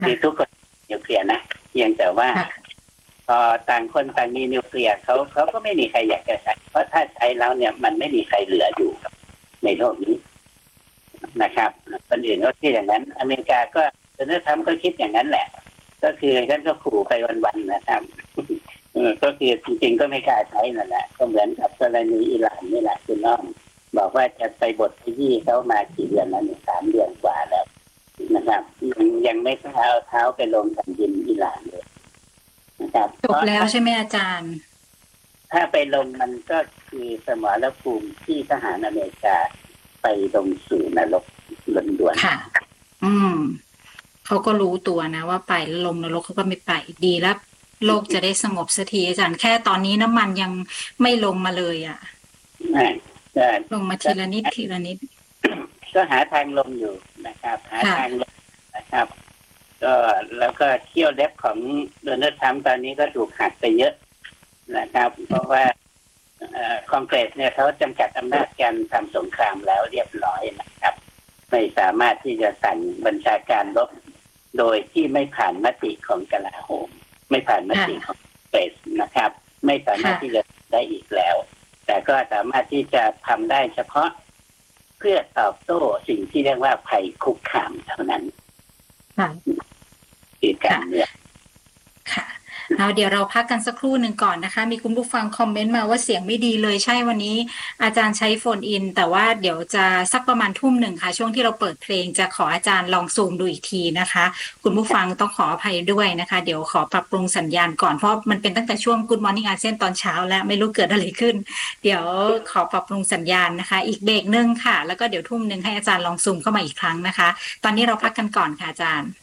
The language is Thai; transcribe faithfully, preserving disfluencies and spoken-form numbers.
คือทุกคนนิวเคลียร์นะเพียงแต่ว่าพอต่างคนต่างมีนิวเคลียร์เขาเขาก็ไม่มีใครอยากจะใช้เพราะถ้าใช้แล้วเนี่ยมันไม่มีใครเหลืออยู่ในโลกนี้นะครับคนอื่นก็คิดอย่างนั้นอเมริกาก็โดนัลด์ทรัมป์ก็คิดอย่างนั้นแหละก็คือท่านก็ขู่ไปวันๆนะครับก็คือจริงๆก็ไม่กล้าใช้นั่นแหละก็เหมือนกับกรณีอิหร่านนี่แหละคุณน้องบอกว่าจะไปบดขยี้เขามากี่เดือนแล้วสามเดือนกว่าแล้วนะครับยังยังไม่กล้าเอาเท้าไปลงแผ่นดินอิหร่านเลยนะครับจบแล้วใช่ไหมอาจารย์ถ้าไปลงมันก็คือสมรภูมิที่ทหารอเมริกาไปลงสู่นรกล้วนๆค่ะอืมเขาก็รู้ตัวนะว่าไปลงนรกเขาก็ไม่ไปดีแล้วโลกจะได้สงบสักทีอาจารย์แค่ตอนนี้น้ำมันยังไม่ลงมาเลยอ่ะลงมาทีละนิดทีละนิดก็หาทางลงอยู่นะครับหาทางลงนะครับก็แล้วก็เขี้ยวเล็บของโดนัลด์ทรัมป์ตอนนี้ก็ถูกหักไปเยอะนะครับเพราะว่าคอนเกรสเนี่ยเขาจำกัดอำนาจการทำสงครามแล้วเรียบร้อยนะครับไม่สามารถที่จะสั่งบัญชาการรบโดยที่ไม่ผ่านมติของกลาโหมไม่ผ่านมติของคอนเกรสนะครับไม่สามารถที่จะได้อีกแล้วแต่ก็สามารถที่จะทำได้เฉพาะเพื่อตอบโต้สิ่งที่เรียกว่าภัยคุกคามเท่านั้นคือการเมืองค่ะเอาเดี๋ยวเราพักกันสักครู่หนึ่งก่อนนะคะมีคุณผู้ฟังคอมเมนต์มาว่าเสียงไม่ดีเลยใช่วันนี้อาจารย์ใช้โฟนอินแต่ว่าเดี๋ยวจะสักประมาณทุ่มหนึ่งค่ะช่วงที่เราเปิดเพลงจะขออาจารย์ลองซูมดูอีกทีนะคะคุณผู้ฟังต้องขออภัยด้วยนะคะเดี๋ยวขอปรับปรุงสัญญาณก่อนเพราะมันเป็นตั้งแต่ช่วง Good Morning อาเซียนตอนเช้าแล้วไม่รู้เกิดอะไรขึ้นเดี๋ยวขอปรับปรุงสัญญาณนะคะอีกเบรกนึงค่ะแล้วก็เดี๋ยวทุ่มนึงให้อาจารย์ลองซูมเข้ามาอีกครั้งนะคะตอนนี้เราพักกันก่อนค่ะอาจารย์